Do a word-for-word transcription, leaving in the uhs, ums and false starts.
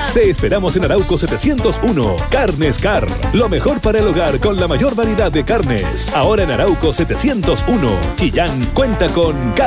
Te esperamos en Arauco setecientos uno. Carnes Car, lo mejor para el hogar con la mayor variedad de carnes. Ahora en Arauco setecientos uno. Chillán cuenta con Car.